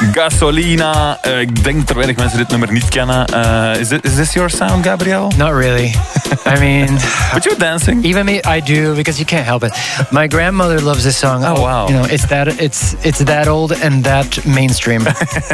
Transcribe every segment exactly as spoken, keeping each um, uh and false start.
Gasolina. Uh, ik denk ter weinig mensen dit nummer niet kennen. Uh, is, it, is this your sound, Gabriel? Not really. I mean... But you're dancing. Even me, I do, because you can't help it. My grandmother loves this song. Oh, wow. You know, it's that, it's, it's that old and that mainstream.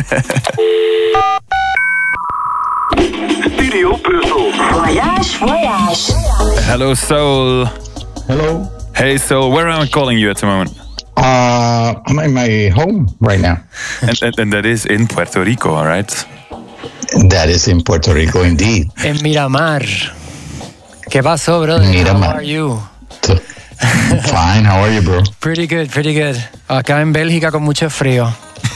Studio Brussel. Voyage, voyage. Hello, Soul. Hello. Hey, Soul. Where am I calling you at the moment? Uh, I'm in my home right now. And, and, and that is in Puerto Rico, all right? That is in Puerto Rico, indeed. En Miramar. ¿Qué pasó, brother? Miramar. How are you? Fine. How are you, bro? Pretty good, pretty good. Acá en Bélgica con mucho frío.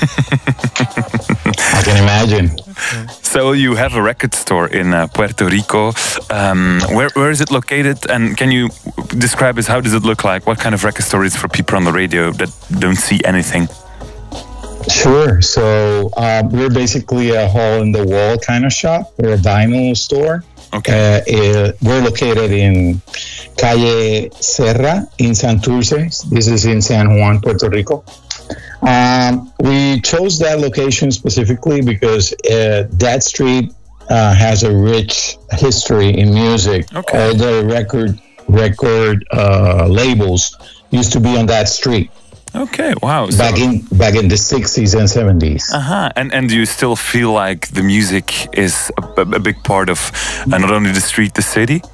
I can imagine. So you have a record store in uh, Puerto Rico. Um, where where is it located? And can you describe it? How does it look like? What kind of record store is for people on the radio that don't see anything? Sure. So uh, we're basically a hole-in-the-wall kind of shop. We're a vinyl store. Okay. Uh, uh, we're located in Calle Serra in Santurce. This is in San Juan, Puerto Rico. Um, we chose that location specifically because uh, that street uh, has a rich history in music. Okay. All the record record uh, labels used to be on that street. Okay, wow. So, back in back in the sixties and seventies. Uh-huh. And and do you still feel like the music is a, a big part of uh, not only the street, the city?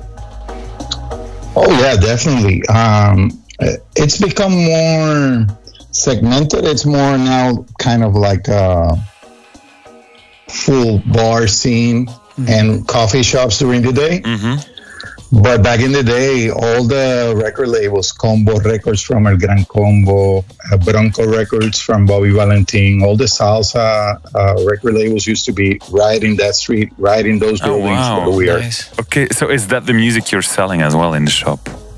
Oh yeah, definitely. Um, it's become more segmented. It's more now kind of like a full bar scene mm-hmm. and coffee shops during the day. Mm-hmm. But back in the day, all the record labels, Combo Records from El Gran Combo, uh, Bronco Records from Bobby Valentin, all the salsa uh, record labels used to be right in that street, right in those buildings. Oh, wow. Where we are. Nice. Okay, so is that the music you're selling as well in the shop?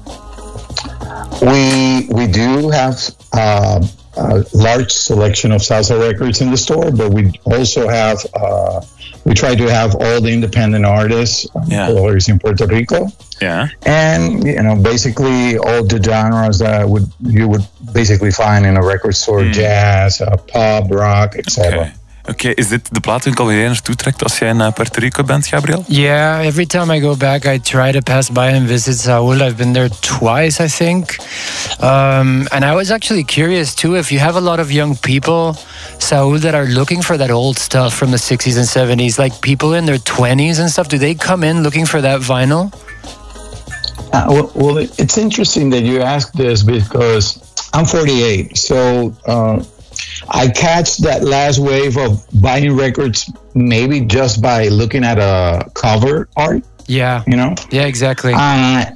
We we do have uh, a large selection of salsa records in the store, but we also have uh, we try to have all the independent artists yeah. who are in Puerto Rico. Yeah, and you know basically all the genres that would you would basically find in a record store: mm. jazz, uh, pop, rock, et cetera. Okay. Oké, okay, is dit de plaatwinkel waar jij naartoe trekt als jij in Puerto Rico bent, Gabriel? Yeah, every time I go back, I try to pass by and visit Saúl. I've been there twice, I think. Um, and I was actually curious, too, if you have a lot of young people, Saúl, that are looking for that old stuff from the sixties and seventies, like people in their twenties and stuff, do they come in looking for that vinyl? Uh, well, well, it's interesting that you ask this because I'm forty-eight, so... Uh, I catch that last wave of buying records maybe just by looking at a cover art. Yeah. You know? Yeah, exactly. Uh,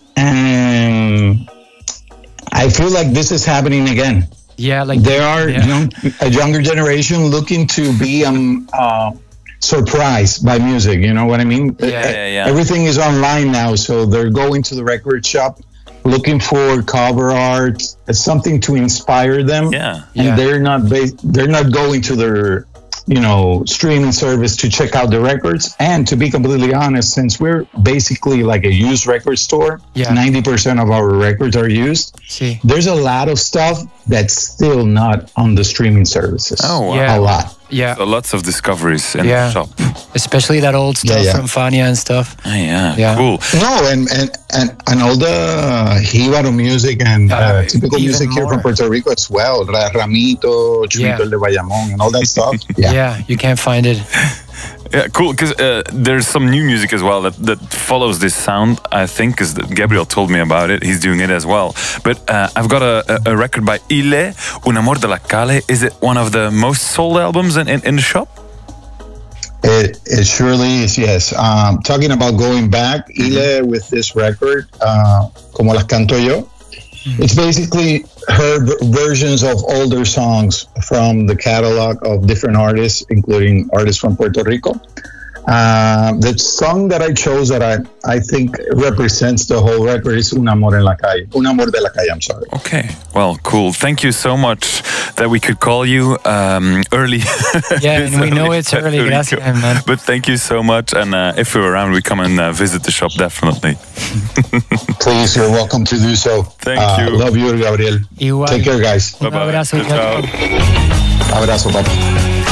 and I feel like this is happening again. Yeah, like there are yeah. young, a younger generation looking to be um, uh, surprised by music. You know what I mean? Yeah, yeah, yeah. Everything is online now, so they're going to the record shop looking for cover art, something to inspire them. Yeah, and yeah. they're not ba- they're not going to their, you know, streaming service to check out the records. And to be completely honest, since we're basically like a used record store, yeah. ninety percent of our records are used. See. There's a lot of stuff that's still not on the streaming services. Oh, wow. Yeah. A lot. Yeah. So lots of discoveries in yeah. the shop. Especially that old stuff yeah, yeah. from Fania and stuff. Oh, yeah. yeah, cool. No, and and and, and all the Jíbaro music and uh, uh, typical music here more. from Puerto Rico as well. Ra- Ramito, Chulito Yeah. el de Bayamón, and all that stuff. Yeah. Yeah, you can't find it. Yeah, cool. Because uh, there's some new music as well that, that follows this sound. I think because Gabriel told me about it. He's doing it as well. But uh, I've got a, a, a record by Ile, Un Amor de la Calle. Is it one of the most sold albums in, in, in the shop? It, it surely is, yes. Um, talking about going back, Ile with this record, uh, Como las canto yo, mm-hmm. it's basically her v- versions of older songs from the catalog of different artists, including artists from Puerto Rico. Uh, the song that I chose that I, I think represents the whole record is Un Amor en la Calle. Un Amor de la Calle, I'm sorry. Okay, well, cool. Thank you so much that we could call you um, early. Yeah, and we know it's early. Gracias, man. But thank you so much. And uh, if we're around, we come and uh, visit the shop, definitely. Please, you're welcome to do so. Thank uh, you. Love you, Gabriel. Igual. Take care, guys. Un Bye-bye. abrazo. Ciao. Abrazo, papá.